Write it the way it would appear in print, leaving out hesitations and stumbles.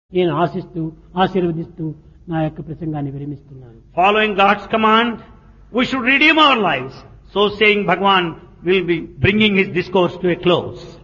నేను ఆశిస్తూ ఆశీర్వదిస్తూ నా యొక్క ప్రసంగాన్ని విరమిస్తున్నాను. Following God's command, we should redeem our lives. So saying, Bhagavan will be bringing his discourse to a close.